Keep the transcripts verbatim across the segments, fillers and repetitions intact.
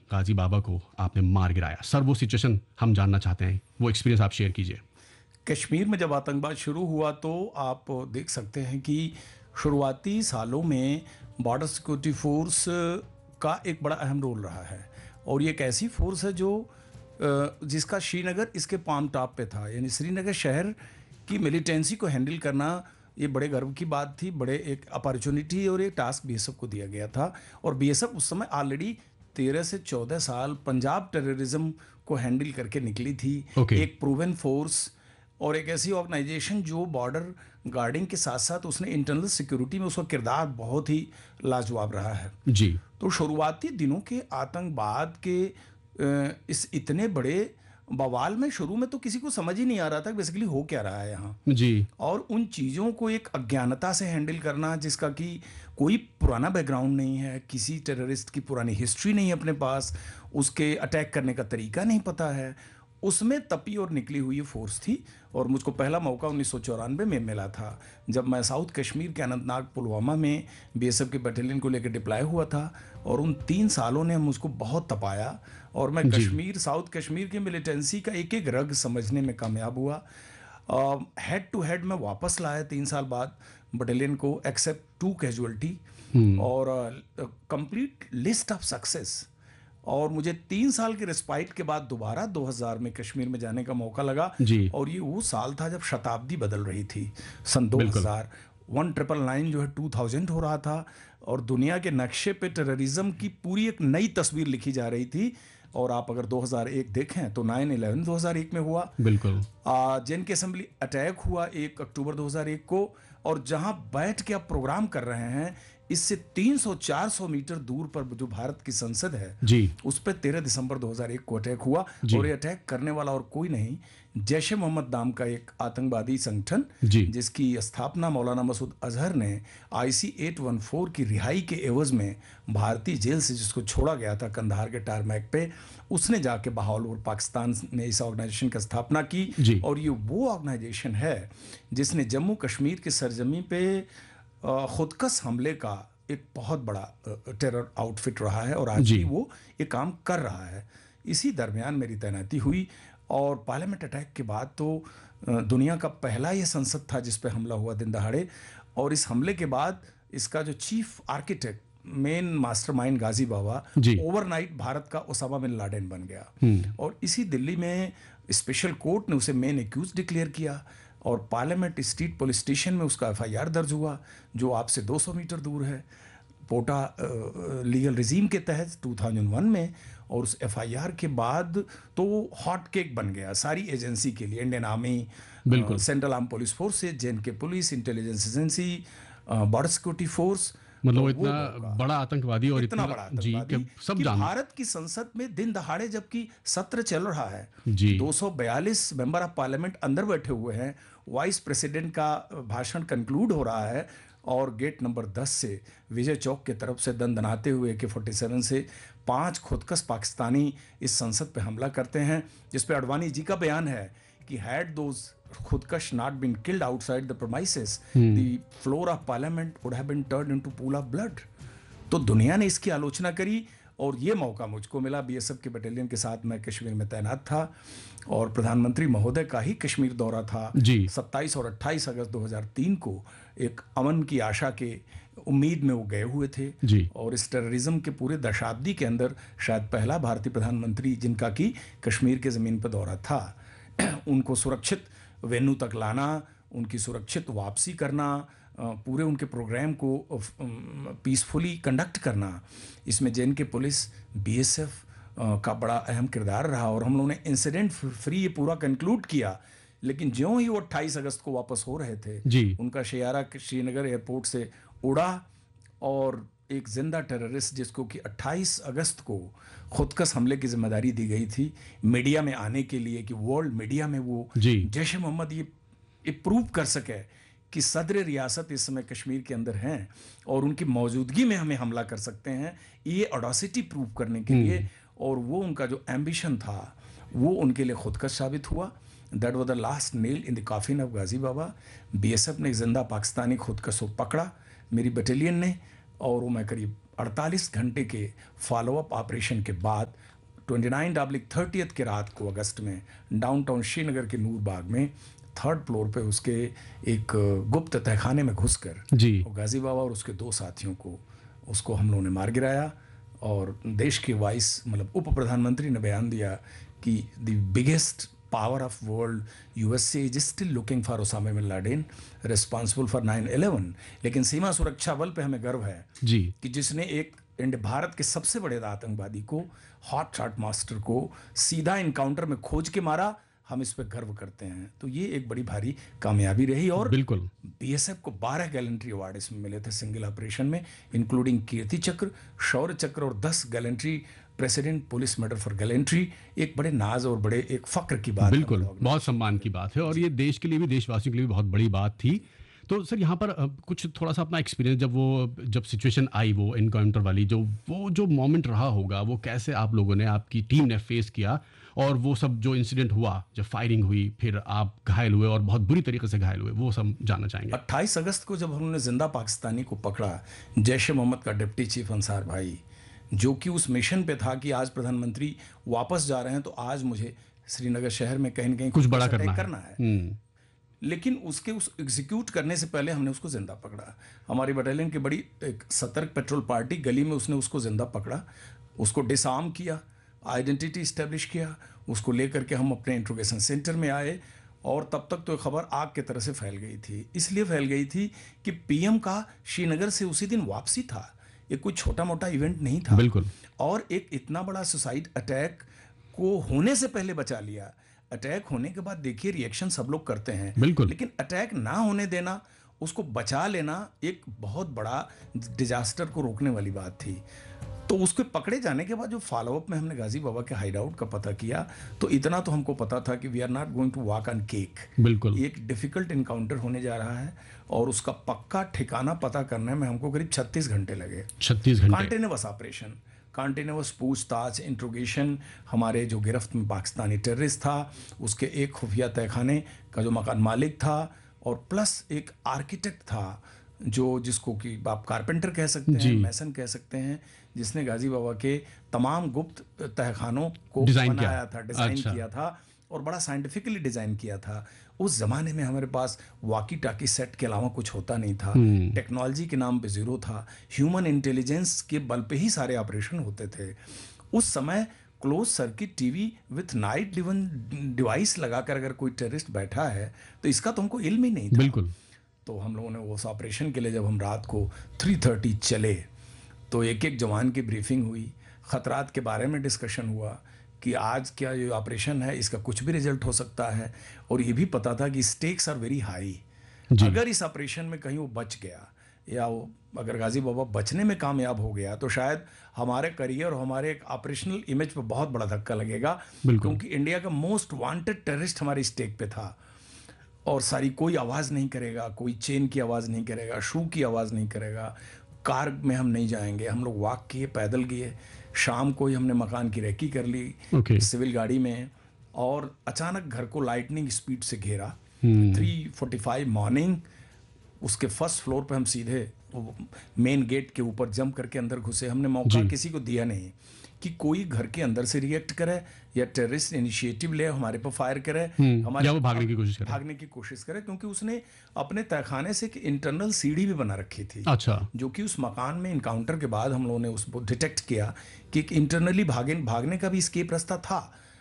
गाजी बाबा को आपने मार गिराया। सर वो सिचुएशन हम जानना चाहते हैं, वो एक्सपीरियंस आप शेयर कीजिए। कश्मीर में जब आतंकवाद शुरू हुआ तो आप देख सकते हैं कि शुरुआती सालों में बॉर्डर सिक्योरिटी फोर्स का एक बड़ा अहम रोल रहा है, और ये एक ऐसी फोर्स है जो अ, जिसका श्रीनगर इसके पाम टॉप पे था। यानी श्रीनगर शहर की मिलिटेंसी को हैंडल करना ये बड़े गर्व की बात थी, बड़े एक अपॉर्चुनिटी और एक टास्क बीएसएफ को दिया गया था। और बीएसएफ उस समय ऑलरेडी तेरह से चौदह साल पंजाब टेररिज्म को हैंडल करके निकली थी। Okay. एक प्रूवन फोर्स और एक ऐसी ऑर्गेनाइजेशन जो बॉर्डर गार्डिंग के साथ साथ उसने इंटरनल सिक्योरिटी में उसका किरदार बहुत ही लाजवाब रहा है। जी। तो शुरुआती दिनों के आतंकवाद के अ, इस इतने बड़े बवाल में शुरू में तो किसी को समझ ही नहीं आ रहा था बेसिकली हो क्या रहा है यहाँ। जी। और उन चीज़ों को एक अज्ञानता से हैंडल करना, जिसका कि कोई पुराना बैकग्राउंड नहीं है, किसी टेररिस्ट की पुरानी हिस्ट्री नहीं है अपने पास, उसके अटैक करने का तरीका नहीं पता है, उसमें तपी और निकली हुई फोर्स थी। और मुझको पहला मौका उन्नीस सौ चौरानवे में मिला था जब मैं साउथ कश्मीर के अनंतनाग पुलवामा में बीएसएफ के बटालियन को लेकर डिप्लॉय हुआ था। और उन तीन सालों ने मुझको बहुत तपाया और मैं जी। कश्मीर साउथ कश्मीर की मिलिटेंसी का एक एक रग समझने में कामयाब हुआ। हेड टू हेड में वापस लाया तीन साल बाद बटालियन को, एक्सेप्ट टू कैजुअलिटी, और कंप्लीट लिस्ट ऑफ सक्सेस। और मुझे तीन साल के रिस्पाइट के बाद दोबारा दो हज़ार में कश्मीर में जाने का मौका लगा। जी। और ये वो साल था जब शताब्दी बदल रही थी, सन दो बिल्कुल। हज़ार वन ट्रिपल नाइन जो है टू थाउजेंड हो रहा था, और दुनिया के नक्शे पे टेररिज्म की पूरी एक नई तस्वीर लिखी जा रही थी। और आप अगर दो हज़ार एक देखें तो नाइन इलेवन दो हज़ार एक में हुआ। बिल्कुल। जेन के असेंबली अटैक हुआ एक अक्टूबर दो हज़ार एक को, और जहां बैठ के आप प्रोग्राम कर रहे हैं इससे तीन सौ चार सौ मीटर दूर पर जो भारत की संसद है जी। उस पर तेरह दिसंबर दो हज़ार एक को अटैक हुआ। जी। और ये अटैक करने वाला और कोई नहीं, जैश ए मोहम्मद नाम का एक आतंकवादी संगठन, जी। जिसकी स्थापना मौलाना मसूद अजहर ने आईसी आठ सौ चौदह की रिहाई के एवज में भारतीय जेल से जिसको छोड़ा गया था कंधार के टारमैक पे, उसने जाके बहावलपुर पाकिस्तान में इस ऑर्गेनाइजेशन की स्थापना की। जी। और ये वो ऑर्गेनाइजेशन है जिसने जम्मू कश्मीर की सरजमी पे अ, खुदकश हमले का एक बहुत बड़ा टेरर आउटफिट रहा है, और आज जी। भी वो ये काम कर रहा है। इसी दरमियान मेरी तैनाती हुई, और पार्लियामेंट अटैक के बाद तो अ, दुनिया का पहला ये संसद था जिस पे हमला हुआ दिन दहाड़े। और इस हमले के बाद इसका जो चीफ आर्किटेक्ट, मेन मास्टरमाइंड गाजी बाबा, जी। ओवरनाइट भारत का ओसामा बिन लाडेन बन गया। और इसी दिल्ली में स्पेशल कोर्ट ने उसे मेन एक्यूज डिक्लेयर किया, और पार्लियामेंट स्ट्रीट पुलिस स्टेशन में उसका एफआईआर दर्ज हुआ जो आपसे दो सौ मीटर दूर है, पोटा लीगल रिजीम के तहत दो हज़ार एक में। और उस एफआईआर के बाद तो हॉट केक बन गया सारी एजेंसी के लिए, इंडियन आर्मी, बिल्कुल। सेंट्रल आर्म पुलिस फोर्सेज, जेन के police, intelligence agency, border security force. मतलब तो इतना वो मौका, बड़ा आतंकवादी और इतना इतना बड़ा जी आतंकवादी कि सब कि जान। भारत की संसद में दिन दहाड़े जबकि सत्र चल रहा है, जी। दो सौ बयालीस मेंबर ऑफ पार्लियामेंट अंदर बैठे हुए हैं, वाइस प्रेसिडेंट का भाषण कंक्लूड हो रहा है, और गेट नंबर दस से विजय चौक की तरफ से दंदनाते हुए के फोर्टी सेवन से पांच खुदकश पाकिस्तानी इस संसद पे हमला करते हैं, जिस पे अडवाणी जी का बयान है कि had those खुदकश not been killed outside the premises, the floor of parliament would have been turned into pool of blood. तो दुनिया ने इसकी आलोचना करी, और ये मौका मुझको मिला। बीएसएफ के बटालियन के साथ मैं कश्मीर में तैनात था, और प्रधानमंत्री महोदय का ही कश्मीर दौरा था। जी। सत्ताईस और अट्ठाईस अगस्त दो हज़ार तीन को एक अमन की आशा के उम्मीद में वो गए हुए थे। जी। और इस टेररिज्म के पूरे दशाब्दी के अंदर शायद पहला भारतीय प्रधानमंत्री जिनका कि कश्मीर के ज़मीन पर दौरा था। उनको सुरक्षित वेन्यू तक लाना, उनकी सुरक्षित वापसी करना, पूरे उनके प्रोग्राम को पीसफुली कंडक्ट करना, इसमें जेन के पुलिस, बीएसएफ का बड़ा अहम किरदार रहा। और हम लोगों ने इंसिडेंट फ्री ये पूरा कंक्लूड किया। लेकिन ज्यों ही वो अट्ठाईस अगस्त को वापस हो रहे थे, जी। उनका शेयारा श्रीनगर एयरपोर्ट से उड़ा, और एक जिंदा टेररिस्ट जिसको कि अट्ठाईस अगस्त को खुदकश हमले की जिम्मेदारी दी गई थी मीडिया में आने के लिए, कि वर्ल्ड मीडिया में वो जैश ए मोहम्मद ये ये प्रूव कर सके कि सदर रियासत इस समय कश्मीर के अंदर हैं और उनकी मौजूदगी में हमें हमला कर सकते हैं, ये ऑडेसिटी प्रूव करने के लिए। और वो उनका जो एम्बिशन था वो उनके लिए खुदकश साबित हुआ। That was the last nail in the coffin of Ghazi Baba. BSF ने एक जिंदा पाकिस्तानी खुदकश को पकड़ा, मेरी बटालियन ने और वो मैं करीब अड़तालीस घंटे के फॉलोअप ऑपरेशन के बाद उनतीस डाबलिक थर्टियथ के रात को अगस्त में डाउनटाउन श्रीनगर के नूर बाग में थर्ड फ्लोर पे उसके एक गुप्त तहखाने में घुसकर जी वो गाजी बाबा और उसके दो साथियों को उसको हम लोगों ने मार गिराया। और देश के वाइस मतलब उप प्रधानमंत्री ने बयान दिया कि the biggest power of world USA is still looking for Osama bin Laden responsible for nine eleven. लेकिन सीमा सुरक्षा बल पे हमें गर्व है जी कि जिसने एक इंड भारत के सबसे बड़े आतंकवादी को हॉट शॉट मास्टर को सीधा इनकाउंटर में खोज के मारा। हम इस पे गर्व करते हैं। तो ये एक बड़ी भारी कामयाबी रही। और बिल्कुल बीएसएफ को बारह गैलेंट्री अवार्ड इसमें मिले थे सिंगल ऑपरेशन में, इंक्लूडिंग कीर्ति चक्र, शौर्य चक्र और दस gallantry president police medal for gallantry. एक बड़े नाज और बड़े एक फक्र की बात। बिल्कुल बहुत सम्मान की बात है और ये देश के लिए भी, देशवासियों के लिए भी बहुत बड़ी बात थी। तो सर यहाँ पर अ, कुछ थोड़ा सा अपना एक्सपीरियंस, जब वो जब सिचुएशन आई वो इनकाउंटर वाली, जो वो जो मोमेंट रहा होगा, वो कैसे आप लोगों ने, आपकी टीम ने फेस किया, और वो सब जो इंसिडेंट हुआ, जब फायरिंग हुई, फिर आप घायल हुए और बहुत बुरी तरीके से घायल हुए, वो सब जानना चाहेंगे। अट्ठाईस अगस्त को जब हमने जिंदा पाकिस्तानी को पकड़ा, जैश ए मोहम्मद का डिप्टी चीफ अंसार भाई, जो कि उस मिशन पे था कि आज प्रधानमंत्री वापस जा रहे हैं तो आज मुझे श्रीनगर शहर में कहीं न कहीं कुछ बड़ा अटैक करना है। करना है। हम्म, लेकिन उसके उस एग्जीक्यूट करने से पहले हमने उसको जिंदा पकड़ा। हमारी बटालियन की बड़ी एक सतर्क पेट्रोल पार्टी गली में उसने उसको जिंदा पकड़ा, उसको डिसआर्म किया, आइडेंटिटी इस्टेब्लिश किया, उसको लेकर के हम अपने इंट्रोगेशन सेंटर में आए। और तब तक तो खबर आग की तरह से फैल गई थी। इसलिए फैल गई थी कि पीएम का श्रीनगर से उसी दिन वापसी था। ये कोई छोटा मोटा इवेंट नहीं था। बिल्कुल। और एक इतना बड़ा सुसाइड अटैक को होने से पहले बचा लिया। अटैक होने के बाद देखिए रिएक्शन सब लोग करते हैं, बिल्कुल। लेकिन अटैक ना होने देना, उसको बचा लेना एक बहुत बड़ा डिजास्टर को रोकने वाली बात थी। तो उसके पकड़े जाने के बाद जो फॉलोअप में हमने गाजी बाबा के हाइड आउट का पता किया, तो इतना तो हमको पता था कि we are not going to walk on cake. बिल्कुल। एक डिफिकल्ट इनकाउंटर होने जा रहा है और उसका पक्का ठिकाना पता करने में हमको करीब छत्तीस घंटे लगे। छत्तीस घंटे कॉन्टिन्यूअस ऑपरेशन, कॉन्टिन्यूअस पूछताछ, इंट्रोगेशन। हमारे जो गिरफ्त में पाकिस्तानी टेररिस्ट था, उसके एक खुफिया तहखाने का जो मकान मालिक था, और प्लस एक आर्किटेक्ट था जो जिसको कि आप कारपेंटर कह सकते हैं, मैसन कह सकते हैं, जिसने गाजी बाबा के तमाम गुप्त तहखानों को डिजाइन बनाया किया। था, डिज़ाइन अच्छा। किया था और बड़ा साइंटिफिकली डिज़ाइन किया था। उस ज़माने में हमारे पास वॉकी टाकी सेट के अलावा कुछ होता नहीं था। टेक्नोलॉजी के नाम पे ज़ीरो था। ह्यूमन इंटेलिजेंस के बल पे ही सारे ऑपरेशन होते थे। उस समय close circuit TV with night driven device लगाकर अगर कोई टेररिस्ट बैठा है तो इसका तो हमको इल्म ही नहीं था। बिल्कुल। तो हम लोगों ने उस ऑपरेशन के लिए जब हम रात को तीन तीस चले तो एक एक जवान की ब्रीफिंग हुई, ख़तरात के बारे में डिस्कशन हुआ कि आज क्या ये ऑपरेशन है, इसका कुछ भी रिजल्ट हो सकता है। और ये भी पता था कि स्टेक्स आर वेरी हाई। अगर इस ऑपरेशन में कहीं वो बच गया या वो अगर गाजी बाबा बचने में कामयाब हो गया तो शायद हमारे करियर और हमारे एक ऑपरेशनल इमेज पर बहुत बड़ा धक्का लगेगा, क्योंकि इंडिया का मोस्ट वांटेड टेररिस्ट हमारे स्टेक पे था। और सारी कोई आवाज़ नहीं करेगा, कोई चेन की आवाज़ नहीं करेगा, शू की आवाज़ नहीं करेगा। कार में हम नहीं जाएंगे, हम लोग वॉक किए, पैदल गए। शाम को ही हमने मकान की रेकी कर ली okay. सिविल गाड़ी में, और अचानक घर को लाइटनिंग स्पीड से घेरा। थ्री फोर्टी फाइव मॉर्निंग उसके फर्स्ट फ्लोर पे हम सीधे मेन गेट के ऊपर जंप करके अंदर घुसे। हमने मौका किसी को दिया नहीं कि कोई घर के अंदर से रिएक्ट करे या टेररिस्ट इनिशिएटिव ले हमारे पर फायर करे, हमारे या वो भागने की कोशिश करे भागने की कोशिश करे क्योंकि उसने अपने तहखाने से एक इंटरनल सीढ़ी भी बना रखी थी। अच्छा। जो कि उस मकान में इनकाउंटर के बाद हम लोगों ने उसको डिटेक्ट किया कि एक इंटरनली भागे भागने का भी स्केप रास्ता था।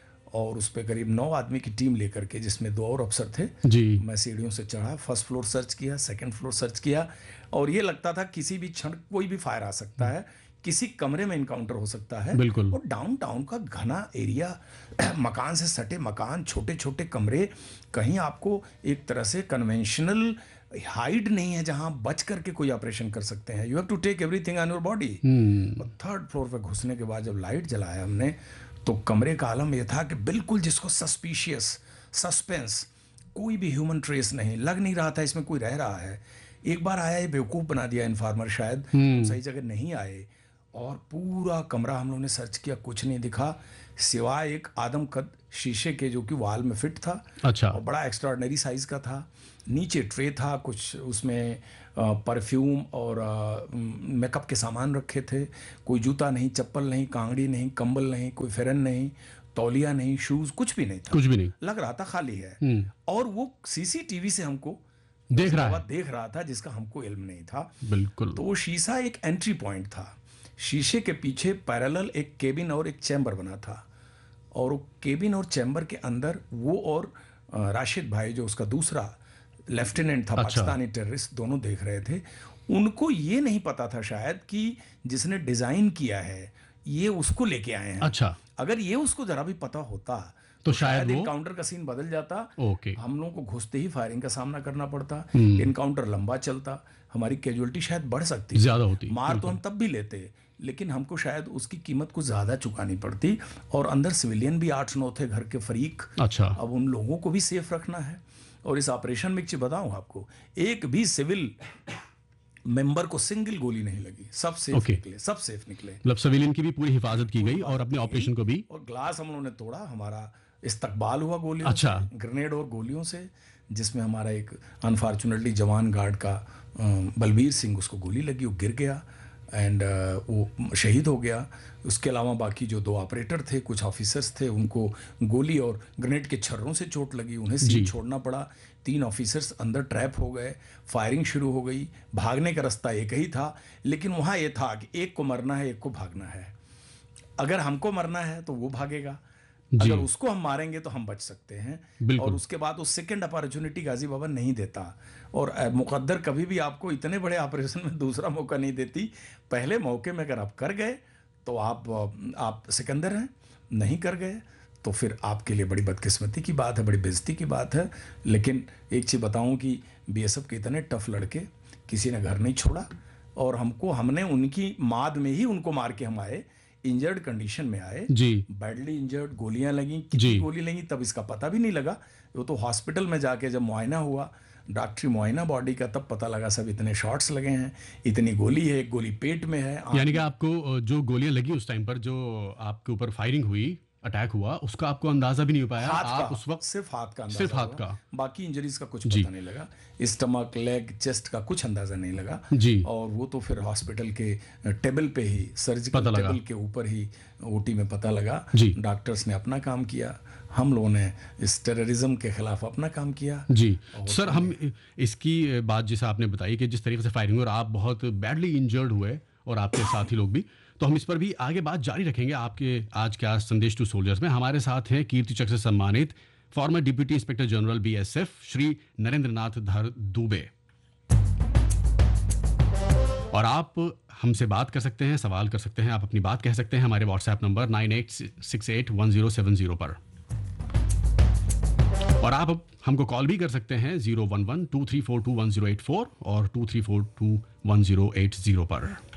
और उस पर करीब नौ आदमी की टीम लेकर के, जिसमें दो और अफसर थे, जी। मैं सीढ़ियों से चढ़ा, फर्स्ट फ्लोर सर्च किया, सेकंड फ्लोर सर्च किया, और ये लगता था किसी भी क्षण कोई भी फायर आ सकता है, किसी कमरे में इनकाउंटर हो सकता है। बिल्कुल। और डाउनटाउन का घना एरिया, मकान से सटे मकान, छोटे छोटे कमरे, कहीं आपको एक तरह से कन्वेंशनल हाइड नहीं है जहां बच करके कोई ऑपरेशन कर सकते हैं। You have to take everything on your body. और थर्ड फ्लोर पे घुसने के बाद जब लाइट जलाया हमने तो कमरे का आलम यह था कि बिल्कुल जिसको सस्पिशियस, सस्पेंस, कोई भी ह्यूमन ट्रेस नहीं, लग नहीं रहा था इसमें कोई रह रहा है। एक बार आया, ये बेवकूफ़ बना दिया इन्फॉर्मर, शायद सही जगह नहीं आए, और पूरा कमरा हम लोगों ने सर्च किया, कुछ नहीं दिखा सिवाय एक आदमकद शीशे के जो कि वॉल में फिट था। अच्छा। और बड़ा एक्स्ट्राऑर्डिनरी साइज़ का था। नीचे ट्रे था, कुछ उसमें परफ्यूम और मेकअप के सामान रखे थे। कोई जूता नहीं, चप्पल नहीं, कांगड़ी नहीं, कंबल नहीं, कोई फेरन नहीं, तौलिया नहीं, शूज़, कुछ भी नहीं था। कुछ भी नहीं लग रहा था खाली है। और वो सीसीटीवी से हमको देख रहा है, देख रहा था जिसका हमको इल्म नहीं था। बिल्कुल। तो वो शीशा एक एंट्री पॉइंट था। शीशे के पीछे पैरेलल एक केबिन और एक चैम्बर बना था, और वो केबिन और चैम्बर के अंदर वो और राशिद भाई जो उसका दूसरा लेफ्टिनेंट था, अच्छा। पाकिस्तानी टेररिस्ट, दोनों देख रहे थे। उनको ये नहीं पता था शायद कि जिसने डिज़ाइन किया है ये उसको लेके आए हैं। अच्छा। अगर ये उसको जरा भी पता होता तो तो शायद शायद वो- इनकाउंटर का सीन बदल जाता। ओके। हम लोगों को घुसते ही फायरिंग का सामना करना पड़ता, इनकाउंटर लंबा चलता, हमारी कैजुअलिटी शायद बढ़ सकती, ज्यादा होती, मार तो हम तब भी लेते, लेकिन हमको शायद उसकी कीमत कुछ ज़्यादा चुकानी पड़ती। और अंदर सिविलियन भी आठ नौ थे, घर के फरीक। अच्छा। अब उन लोगों को भी सेफ रखना है। और इस ऑपरेशन में एक चीज़ बताऊं आपको, एक भी सिविल मेंबर को सिंगल गोली नहीं लगी, सब सेफ Okay. निकले, सब सेफ निकले। मतलब सिविलियन की भी पूरी हिफाजत की गई और अपने ऑपरेशन को भी। और ग्लास हम लोगों ने तोड़ा, हमारा इस्तकबाल हुआ गोलियों अच्छा। से, ग्रेनेड और गोलियों से, जिसमें हमारा एक अनफॉर्चुनेटली जवान गार्ड का अ, बलबीर सिंह, उसको गोली लगी, वो गिर गया एंड वो शहीद हो गया। उसके अलावा बाकी जो दो ऑपरेटर थे, कुछ ऑफिसर्स थे, उनको गोली और ग्रेनेड के छर्रों से चोट लगी, उन्हें सीन छोड़ना पड़ा। तीन ऑफिसर्स अंदर ट्रैप हो गए, फायरिंग शुरू हो गई। भागने का रास्ता एक ही था, लेकिन वहाँ ये था कि एक को मरना है, एक को भागना है। अगर हमको मरना है तो वो भागेगा, अगर उसको हम मारेंगे तो हम बच सकते हैं। और उसके बाद उस सेकंड अपॉर्चुनिटी गाजी बाबा नहीं देता, और मुकद्दर कभी भी आपको इतने बड़े ऑपरेशन में दूसरा मौका नहीं देती। पहले मौके में अगर आप कर गए तो आप आप सिकंदर हैं, नहीं कर गए तो फिर आपके लिए बड़ी बदकिस्मती की बात है, बड़ी बेइज्जती की बात है। लेकिन एक चीज़ बताऊं कि बीएसएफ के इतने टफ लड़के, किसी ने घर नहीं छोड़ा, और हमको हमने उनकी माद में ही उनको मार के हम आए, इंजर्ड कंडीशन में आए जी। बैडली इंजर्ड, गोलियां लगी, कितनी गोली लगी तब इसका पता भी नहीं लगा। वो तो हॉस्पिटल में जाके जब मुआयना हुआ, डॉक्टरी मुआयना बॉडी का, तब पता लगा सब इतने शॉट्स लगे हैं, इतनी गोली है, एक गोली पेट में है। यानी कि आपको जो गोलियां लगी उस टाइम पर, जो आपके ऊपर फायरिंग हुई, अटैक हुआ, उसका आपको अंदाजा भी नहीं हो पाया? हाथ आप का, उस वक्त सिर्फ हाथ का अंदाजा सिर्फ हाथ हुआ। का, बाकी इंजरीज का कुछ पता नहीं लगा, स्टमक, लेग, चेस्ट का कुछ अंदाजा नहीं लगा जी। और वो तो फिर हॉस्पिटल के टेबल पे ही, सर्जिकल टेबल के ऊपर ही ओटी में पता लगा। डॉक्टर्स ने अपना काम किया, हम लोगों ने इस टेररिज्म के खिलाफ अपना काम किया। जी सर, हम इसकी बात जैसे आपने बताई कि जिस तरीके से फायरिंग और आप बहुत बैडली इंजर्ड हुए और आपके साथी लोग भी, तो हम इस पर भी आगे बात जारी रखेंगे आपके आज के आज संदेश टू सोल्जर्स में। हमारे साथ हैं कीर्ति चक्र से सम्मानित farmer deputy inspector general BSF Shri Narendra नाथ धर दुबे। और आप हमसे बात कर सकते हैं, सवाल कर सकते हैं, आप अपनी बात कह सकते हैं हमारे WhatsApp number nine eight six eight one zero seven zero पर, और आप हमको कॉल भी कर सकते हैं zero one one two three four to one zero eight four और to three four to one zero eight zero पर।